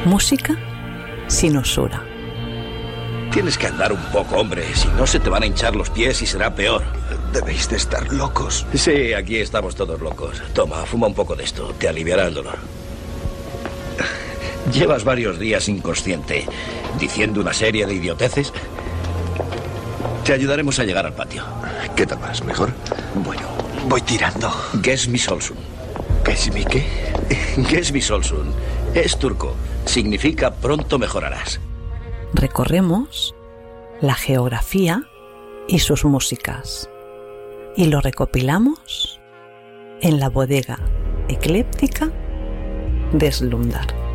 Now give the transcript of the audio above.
Música sin usura. Tienes que andar un poco, hombre. Si no, se te van a hinchar los pies y será peor. Debéis de estar locos. Sí, aquí estamos todos locos. Toma, fuma un poco de esto. Te aliviará el dolor. ¿Llevas varios días inconsciente diciendo una serie de idioteces? Te ayudaremos a llegar al patio. ¿Qué tal vas? ¿Mejor? Bueno, voy tirando. Gesmi Solsun. ¿Gesmi qué? Gesmi Solsun. Es turco. Significa pronto mejorarás. Recorremos la geografía y sus músicas y lo recopilamos en la bodega ecléptica de Slumdar.